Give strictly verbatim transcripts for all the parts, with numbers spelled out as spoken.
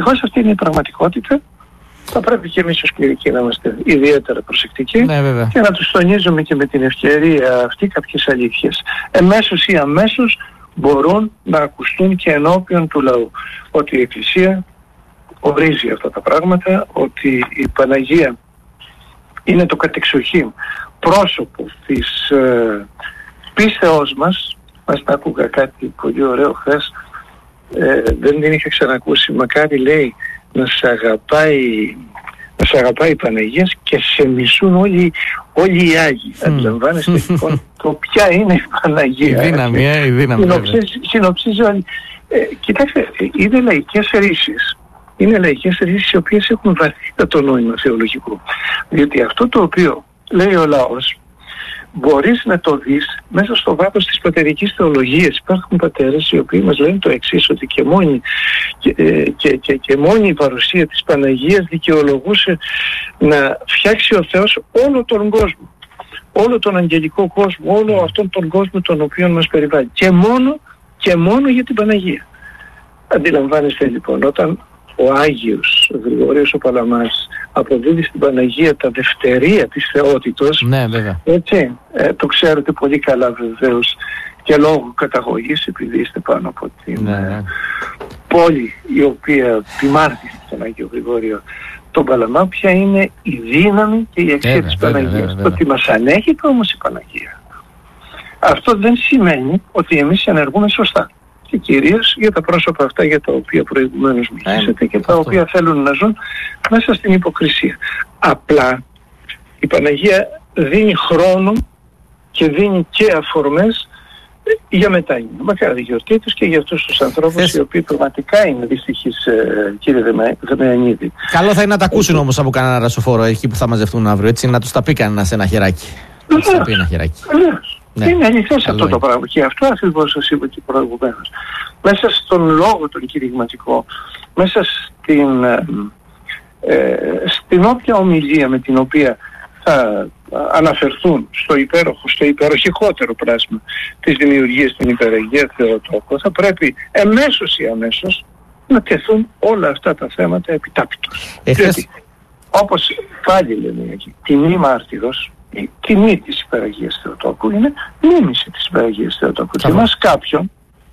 δυστυχώς αυτή είναι η πραγματικότητα. Θα πρέπει και εμείς ως κληρικοί να είμαστε ιδιαίτερα προσεκτικοί, ναι, και να τους τονίζουμε και με την ευκαιρία αυτή κάποιες αλήθειες. Εμέσως ή αμέσως μπορούν να ακουστούν και ενώπιον του λαού. Ότι η Εκκλησία ορίζει αυτά τα πράγματα, ότι η Παναγία είναι το κατεξοχήν πρόσωπο της ε, πίστεώς μας. Μας τα άκουγα κάτι πολύ ωραίο χθες, ε, δεν την είχα ξανακούσει. Μακάρι, λέει, να σε αγαπάει, να σε αγαπάει η Παναγία και σε μισούν όλοι, όλοι οι Άγιοι. Mm. Αντιλαμβάνεστε λοιπόν το ποια είναι η Παναγία. Η δύναμη, ε, η δύναμη. Συνοψίζει, συνοψίζει όλοι. Ε, κοιτάξτε, είναι λαϊκές ρίσεις. Είναι λαϊκές ρίσεις οι οποίες έχουν βαθύτατο νόημα θεολογικό. Διότι αυτό το οποίο λέει ο λαός μπορείς να το δεις μέσα στο βάθος της πατερικής θεολογίας. Υπάρχουν πατέρες οι οποίοι μας λένε το εξής, ότι και μόνη, και, και, και, και μόνη η παρουσία της Παναγίας δικαιολογούσε να φτιάξει ο Θεός όλο τον κόσμο, όλο τον αγγελικό κόσμο, όλο αυτόν τον κόσμο τον οποίο μας περιβάλλει, και μόνο, και μόνο για την Παναγία. Αντιλαμβάνεστε λοιπόν, όταν ο Άγιος ο Γρηγόριος ο Παλαμάς αποδίδει στην Παναγία τα δευτερία της θεότητος, ναι, βέβαια. Έτσι, ε, το ξέρετε πολύ καλά βεβαίως και λόγω καταγωγής, επειδή είστε πάνω από την ναι, ναι. πόλη η οποία δημάρχησε στον Άγιο Γρηγόριο τον Παλαμά, ποια είναι η δύναμη και η αξία βέβαια, της Παναγίας. Βέβαια, βέβαια. Το ότι μας ανέχεται όμως η Παναγία, αυτό δεν σημαίνει ότι εμείς ενεργούμε σωστά. Και κυρίως για τα πρόσωπα αυτά για τα οποία προηγουμένως μιλήσατε και τα οποία θέλουν να ζουν μέσα στην υποκρισία. Απλά η Παναγία δίνει χρόνο και δίνει και αφορμές για μετά. Μακάρι γιορτή τους και για αυτούς τους ανθρώπους Θες... οι οποίοι πραγματικά είναι δυστυχείς, ε, κύριε Δεμεανίδη. Καλό θα είναι να τα ακούσουν όμως από κανένα ρασοφόρο εκεί που θα μαζευτούν αύριο, έτσι, να τους τα πει κανένας ένα χεράκι. Να τους τα πει ένα χεράκι. Ναι. Είναι αληθές αυτό το πράγμα, και αυτό ακριβώς σας είπα και προηγουμένως. Μέσα στον λόγο τον κηρυγματικό, μέσα στην, ε, στην όποια ομιλία με την οποία θα αναφερθούν στο υπέροχο, στο υπεροχικότερο πλάσμα της δημιουργίας στην Υπεραγία Θεοτόκο, θα πρέπει εμέσως ή αμέσως να τεθούν όλα αυτά τα θέματα επιτάπητος. Εχθές... Όπως πάλι λέμε εκεί, τιμή μάρτυρος, η τιμή της Υπεραγίας Θεοτόκου είναι μίμηση της Υπεραγίας Θεοτόκου. Και μας κάποιον,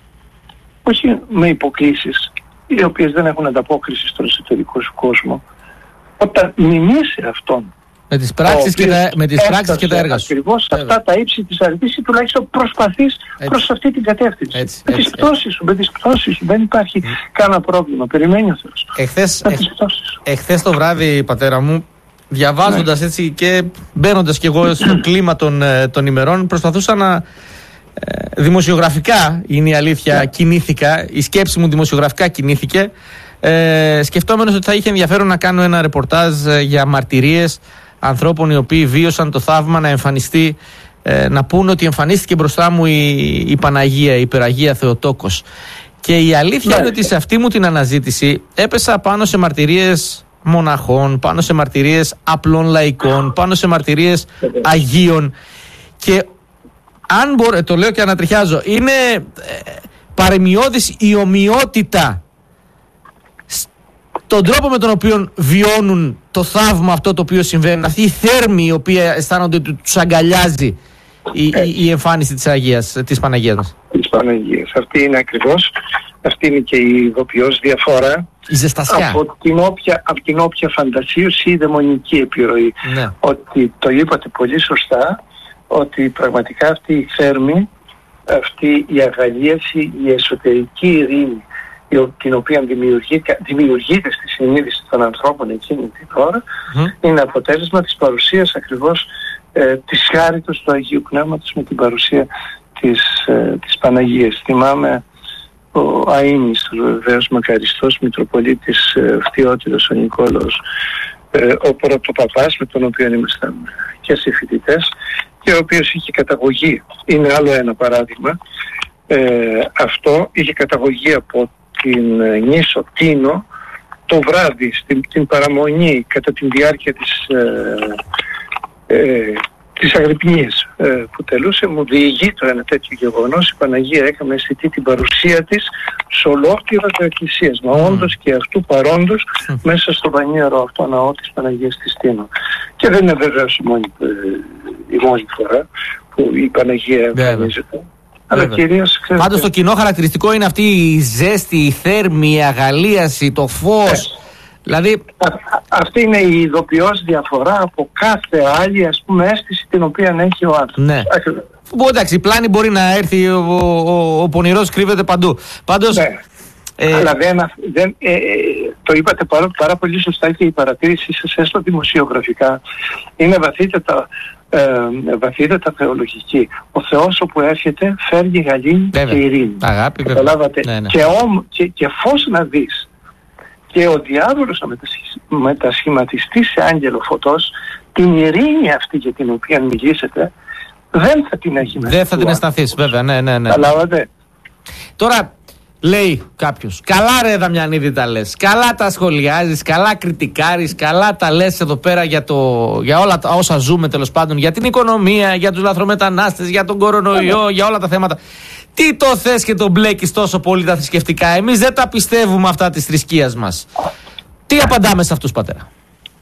όχι με υποκλήσεις, οι οποίες δεν έχουν ανταπόκριση στον εσωτερικό σου κόσμο, όταν μιμήσει αυτόν, με τις πράξεις και τα, με τις πράξεις και τα έργα σου. Ακριβώς αυτά τα ύψη της αρετής, ή τουλάχιστον προσπαθείς έτσι προς αυτή την κατεύθυνση. Έτσι, με έτσι, τις πτώσεις σου, με τις πτώσεις σου. Δεν υπάρχει mm. κανένα πρόβλημα. Περιμένει ο Θεός. Εχθές, εχ, εχθές το βράδυ, πατέρα μου, διαβάζοντας, ναι, έτσι και μπαίνοντας κι εγώ στο κλίμα των, των ημερών, προσπαθούσα να ε, δημοσιογραφικά, είναι η αλήθεια, ναι, κινήθηκα. Η σκέψη μου δημοσιογραφικά κινήθηκε, ε, σκεφτόμενος ότι θα είχε ενδιαφέρον να κάνω ένα ρεπορτάζ ε, για μαρτυρίες ανθρώπων οι οποίοι βίωσαν το θαύμα να εμφανιστεί, ε, να πούνε ότι εμφανίστηκε μπροστά μου η, η Παναγία, η Υπεραγία Θεοτόκος. Και η αλήθεια, ναι, είναι ότι σε αυτή μου την αναζήτηση έπεσα πάνω σε μαρτυρίες μοναχών, πάνω σε μαρτυρίες απλών λαϊκών, πάνω σε μαρτυρίες Αγίων, και αν μπορώ, το λέω και ανατριχιάζω, είναι ε, παρεμιώδης η ομοιότητα στον τρόπο με τον οποίο βιώνουν το θαύμα αυτό το οποίο συμβαίνει, αυτή η θέρμη η οποία αισθάνονται ότι τους αγκαλιάζει η, η, η εμφάνιση της Αγίας, της Παναγίας μας. Της Παναγίας. Αυτή είναι ακριβώς, αυτή είναι και η ειδοποιώς διαφορά, η ζεστασιά, από την όποια, από την όποια φαντασίωση ή δαιμονική επιρροή. Ναι. Ότι το είπατε πολύ σωστά, ότι πραγματικά αυτή η θέρμη, αυτή η αγαλίαση, η εσωτερική ειρήνη, την οποία δημιουργείται στη συνείδηση των ανθρώπων εκείνη την ώρα, mm. είναι αποτέλεσμα της παρουσίας ακριβώς ε, της χάριτος του Αγίου Πνεύματος με την παρουσία της, ε, της Παναγίας. Θυμάμαι ο αείμνηστος, βεβαίως μακαριστός Μητροπολίτης ε, Φτιότητος ο Νικόλαος, ε, ο πρωτοπαπάς με τον οποίο ήμασταν και συμφοιτητές, και ο οποίος είχε καταγωγή, είναι άλλο ένα παράδειγμα, ε, αυτό είχε καταγωγή από την νήσο Τίνο, το βράδυ στην την παραμονή κατά τη διάρκεια της, ε, ε, της Αγρυπνίας ε, που τελούσε, μου διηγεί το ένα τέτοιο γεγονός. Η Παναγία έκαμε αισθητή την παρουσία της σε ολόκληρο το εκκλησίασμα, mm. όντως και αυτού παρόντος mm. μέσα στο πανιέρο αυτό ναό της Παναγίας της Τίνο. Και δεν είναι βεβαίως η μόνη, ε, η μόνη φορά που η Παναγία εμφανίζεται. Αλλά κυρίως, ξέρετε... Πάντως το κοινό χαρακτηριστικό είναι αυτή η ζέστη, η θέρμη, η αγαλίαση, το φως. Yeah. Δηλαδή... Α, αυτή είναι η ειδοποιώς διαφορά από κάθε άλλη, ας πούμε, αίσθηση την οποία έχει ο άνθρωπος. Ναι. Εντάξει, η πλάνη μπορεί να έρθει, ο, ο, ο, ο πονηρός κρύβεται παντού. Πάντως... Ναι. Ε... Αλλά δεν, δεν, ε, ε, το είπατε πάρα, πάρα πολύ σωστά και η παρατήρησή σας, έστω δημοσιογραφικά, είναι βαθύτερα, ε, βαθύτερα θεολογική. Ο Θεός όπου έρχεται φέρνει γαλήνη και ειρήνη. Αγάπη, καταλάβατε. Ναι, ναι. Και, όμ, και, και φως να δεις. Και ο διάβολος να μετασχηματιστεί σε άγγελο φωτός, την ειρήνη αυτή για την οποία μιλήσετε, δεν θα την έχει μέσα. Δεν θα την αισθανθείς, βέβαια, ναι, ναι, ναι. Καταλάβατε. Τώρα, λέει κάποιος, καλά ρε Δαμιανίδη τα λες, καλά τα σχολιάζεις, καλά κριτικάρεις, καλά τα λες εδώ πέρα για, το, για όλα τα όσα ζούμε τέλος πάντων, για την οικονομία, για τους λαθρομετανάστες, για τον κορονοϊό, yeah. για όλα τα θέματα. Τι το θες και τον μπλέκεις τόσο πολύ τα θρησκευτικά? Εμείς δεν τα πιστεύουμε αυτά της θρησκείας μας. Τι απαντάμε σε αυτούς, πατέρα?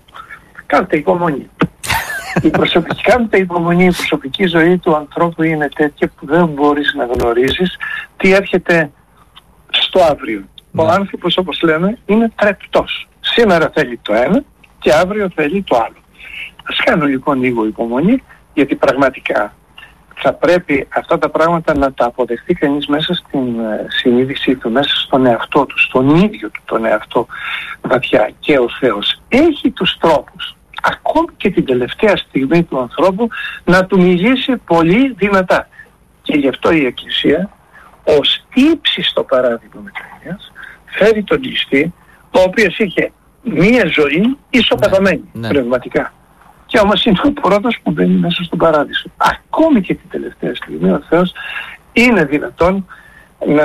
Κάντε υπομονή. η προσωπική, κάντε υπομονή. Η προσωπική ζωή του ανθρώπου είναι τέτοια που δεν μπορείς να γνωρίζεις τι έρχεται στο αύριο. Ναι. Ο άνθρωπος, όπως λέμε, είναι τρεπτός. Σήμερα θέλει το ένα και αύριο θέλει το άλλο. Ας κάνω λοιπόν λίγο υπομονή, γιατί πραγματικά θα πρέπει αυτά τα πράγματα να τα αποδεχτεί κανείς μέσα στην uh, συνείδησή του, μέσα στον εαυτό του, στον ίδιο του τον εαυτό βαθιά. Και ο Θεός έχει τους τρόπους, ακόμη και την τελευταία στιγμή του ανθρώπου, να του μιλήσει πολύ δυνατά. Και γι' αυτό η Εκκλησία, ως ύψιστο παράδειγμα μετανοίας, φέρει τον κλειστή, ο οποίος είχε μία ζωή ισοπεδωμένη ναι, πνευματικά. Ναι. Και όμως είναι ο πρώτος που μπαίνει μέσα στον παράδεισο. Ακόμη και την τελευταία στιγμή ο Θεός είναι δυνατόν να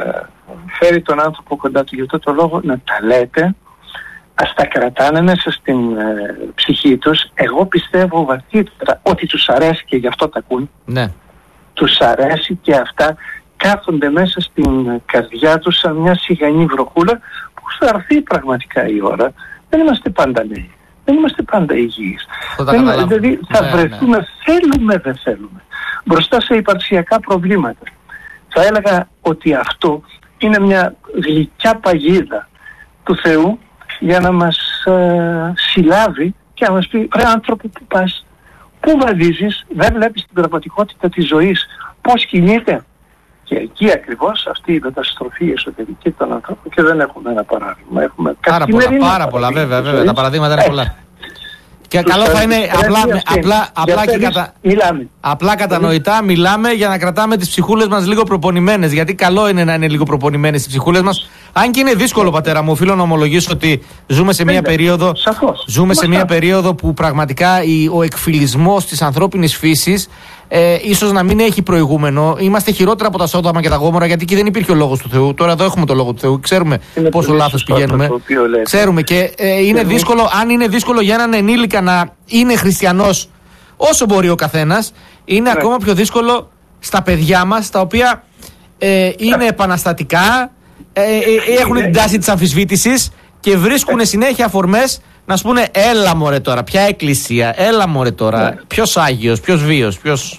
φέρει τον άνθρωπο κοντά του. Γι' αυτό το λόγο να τα λέτε, ας τα κρατάνε μέσα στην ε, ψυχή τους. Εγώ πιστεύω βαθύτερα ότι τους αρέσει και γι' αυτό τα ακούν. Ναι. Τους αρέσει και αυτά κάθονται μέσα στην καρδιά τους σαν μια σιγανή βροχούλα που θα έρθει πραγματικά η ώρα. Δεν είμαστε πάντα νέοι. Δεν είμαστε πάντα υγιείς. Δηλαδή θα ναι, βρεθούμε, ναι. θέλουμε δεν θέλουμε, μπροστά σε υπαρξιακά προβλήματα. Θα έλεγα ότι αυτό είναι μια γλυκιά παγίδα του Θεού για να μας ε, συλλάβει και να μας πει, ρε άνθρωπο που πας, πού βαδίζεις, δεν βλέπεις την πραγματικότητα της ζωής, πώς κινείται? Και εκεί ακριβώς αυτή η μεταστροφή εσωτερική των ανθρώπων, και δεν έχουμε ένα παράδειγμα. Έχουμε πάρα πολλά, πάρα πολλά, βέβαια, βέβαια. Τα παραδείγματα είναι πολλά. Και καλό θα είναι απλά, απλά, απλά, και κατα... απλά κατανοητά μιλάμε για να κρατάμε τις ψυχούλες μας λίγο προπονημένες. Γιατί καλό είναι να είναι λίγο προπονημένες οι ψυχούλες μας. Αν και είναι δύσκολο, πατέρα μου, οφείλω να ομολογήσω ότι ζούμε σε μια περίοδο, ζούμε σε μια περίοδο που πραγματικά ο εκφυλισμός της ανθρώπινης φύσης ε, ίσως να μην έχει προηγούμενο. Είμαστε χειρότερα από τα Σόδομα και τα Γόμορα, γιατί εκεί δεν υπήρχε ο λόγος του Θεού. Τώρα εδώ έχουμε το λόγο του Θεού. Ξέρουμε είναι πόσο λάθος πηγαίνουμε. Ξέρουμε και ε, είναι δύσκολο, αν είναι δύσκολο για έναν ενήλικα να είναι χριστιανός όσο μπορεί ο καθένας, είναι ναι. ακόμα πιο δύσκολο στα παιδιά μας, τα οποία ε, είναι επαναστατικά, ε, ε, έχουν την τάση της αμφισβήτησης και βρίσκουν συνέχεια αφορμές να σου πούνε έλα μωρέ τώρα, ποια εκκλησία, έλα μωρέ τώρα, ναι. ποιος Άγιος, ποιος Βίος, ποιος...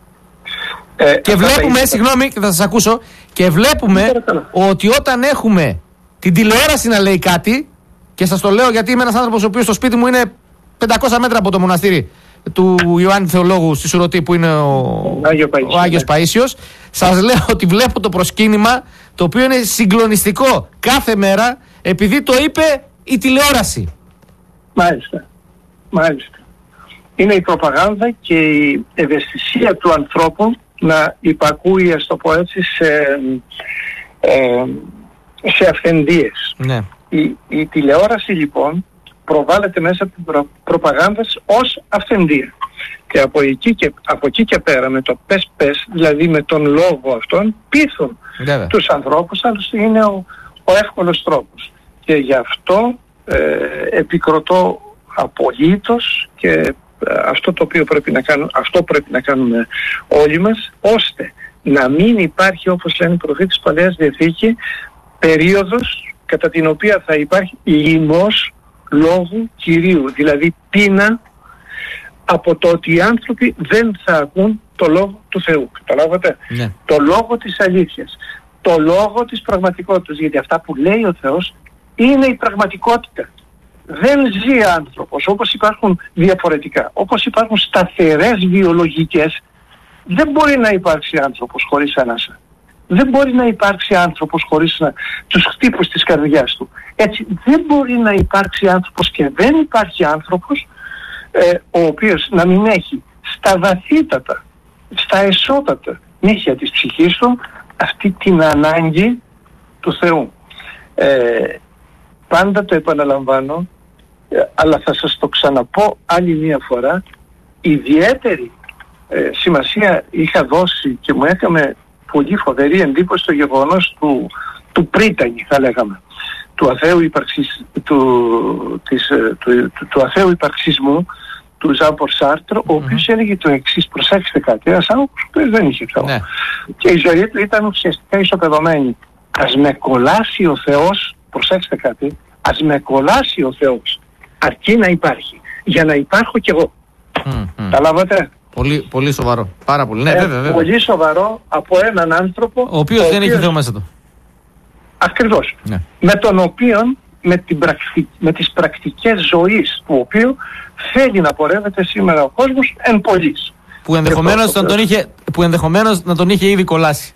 Ε, και βλέπουμε, συγγνώμη, θα σας ακούσω, και βλέπουμε ότι όταν έχουμε την τηλεόραση να λέει κάτι, και σας το λέω γιατί είμαι ένας άνθρωπος ο οποίος στο σπίτι μου είναι πεντακόσια μέτρα από το μοναστήρι του Ιωάννη Θεολόγου στη Σουρωτή, που είναι ο, Άγιο Παΐσιο, ο Άγιος ναι. Παΐσιος. Σας λέω ότι βλέπω το προσκύνημα, το οποίο είναι συγκλονιστικό κάθε μέρα, επειδή το είπε η τηλεόραση. Μάλιστα, μάλιστα. Είναι η προπαγάνδα και η ευαισθησία του ανθρώπου να υπακούει, ας το πω έτσι, σε, ε, σε αυθεντίες. Ναι. Η, η τηλεόραση λοιπόν προβάλλεται μέσα από την προ, προπαγάνδα ως αυθεντία. Και από εκεί και, από εκεί και πέρα με το πες πες, δηλαδή με τον λόγο αυτόν, πείθουν Βέβαια. τους ανθρώπους, άλλωστε είναι ο, ο εύκολος τρόπος. Και γι' αυτό ε, επικροτώ απολύτως και αυτό το οποίο πρέπει να κάνουμε, αυτό πρέπει να κάνουμε όλοι μας, ώστε να μην υπάρχει, όπως λένε οι προφήτες της Παλαιάς Διαθήκη, περίοδος κατά την οποία θα υπάρχει λοιμός λόγου Κυρίου, δηλαδή πείνα από το ότι οι άνθρωποι δεν θα ακούν το λόγο του Θεού. Καταλάβατε? Ναι. Το λόγο της αλήθειας, το λόγο της πραγματικότητας, γιατί αυτά που λέει ο Θεός είναι η πραγματικότητα. Δεν ζει άνθρωπος, όπως υπάρχουν διαφορετικά, όπως υπάρχουν σταθερές βιολογικές, δεν μπορεί να υπάρξει άνθρωπος χωρίς ανάσα. Δεν μπορεί να υπάρξει άνθρωπος χωρίς να, τους χτύπους της καρδιάς του. Έτσι, δεν μπορεί να υπάρξει άνθρωπος και δεν υπάρχει άνθρωπος ε, ο οποίος να μην έχει στα βαθύτατα, στα εσώτατα νύχια της ψυχής του αυτή την ανάγκη του Θεού. Ε, πάντα το επαναλαμβάνω, ε, αλλά θα σας το ξαναπώ άλλη μία φορά, ιδιαίτερη ε, σημασία είχα δώσει και μου έκαμε πολύ φοβερή εντύπωση το γεγονός του, του πρίτανη, θα λέγαμε, του αθέου, υπαρξισ, του, της, του, του, του αθέου υπαρξισμού του Ζαν-Πολ Σάρτρ, ο οποίος mm-hmm. έλεγε το εξής, προσέξτε κάτι, ένας άνθρωπος που δεν είχε Θεό. Ναι. Και η ζωή του ήταν ουσιαστικά ισοπεδωμένη. Ας με κολλάσει ο Θεός, προσέξτε κάτι, ας με κολλάσει ο Θεός, αρκεί να υπάρχει, για να υπάρχω κι εγώ. Mm-hmm. Τα λάβατε? Πολύ, πολύ σοβαρό. Πάρα πολύ. Ναι, ε, βέβαια, βέβαια. Πολύ σοβαρό από έναν άνθρωπο ο οποίος δεν οποίος... έχει Θεό μέσα του. Ακριβώς. Ναι. Με τον οποίο, με, την πρακτι... με τις πρακτικές ζωής του οποίου θέλει να πορεύεται σήμερα ο κόσμος εν πολλής. Που ενδεχομένως, να τον είχε, που ενδεχομένως να τον είχε ήδη κολλάσει.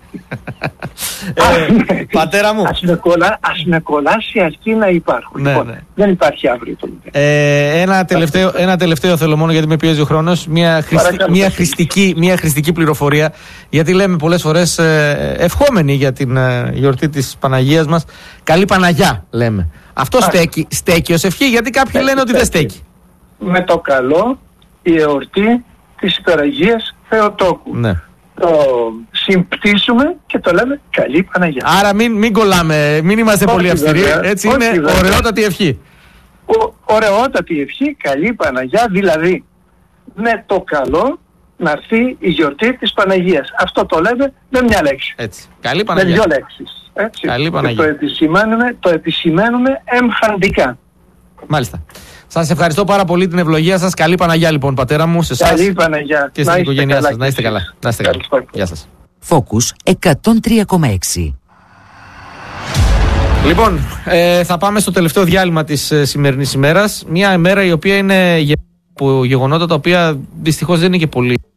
ε, ναι. Πατέρα μου. Ας με, κολλά, ας με κολλάσει αρκεί να υπάρχουν. Ναι, λοιπόν, ναι. Δεν υπάρχει αύριο το ε, ένα, τελευταίο, ένα τελευταίο θέλω μόνο, γιατί με πιέζει ο χρόνος. Μια, χρηστι, μια, χρηστική, μια χρηστική πληροφορία. Γιατί λέμε πολλές φορές ε, ευχόμενοι για την ε, γιορτή της Παναγίας μας. Καλή Παναγιά λέμε. Αυτό στέκει, στέκει ως ευχή, γιατί κάποιοι στέκει, λένε ότι στέκει. δεν στέκει. Με το καλό η εορτή της Υπεραγίας Θεοτόκου. Ναι. Το συμπτήσουμε και το λέμε Καλή Παναγιά. Άρα μην, μην κολλάμε, μην είμαστε όχι πολύ αυστηροί. Βέβαια, έτσι είναι βέβαια. Ωραιότατη ευχή. Ο, ωραιότατη ευχή, Καλή Παναγιά, δηλαδή με το καλό να έρθει η γιορτή της Παναγίας. Αυτό το λέμε με μια λέξη. Έτσι. Καλή Παναγιά. Με δύο λέξεις. Έτσι. Καλή Παναγιά. Και το επισημαίνουμε, το επισημαίνουμε εμφαντικά. Μάλιστα. Σας ευχαριστώ πάρα πολύ, την ευλογία σας. Καλή Παναγιά λοιπόν, πατέρα μου, σε εσάς. Καλή Παναγιά. Και στην οικογένειά σας. Να είστε καλά. Να είστε καλά. Γεια σας. Focus εκατόν τρία κόμμα έξι. Λοιπόν, ε, θα πάμε στο τελευταίο διάλειμμα της ε, σημερινής ημέρας. Μια ημέρα η οποία είναι από γεγονότα τα οποία δυστυχώς δεν είναι και πολύ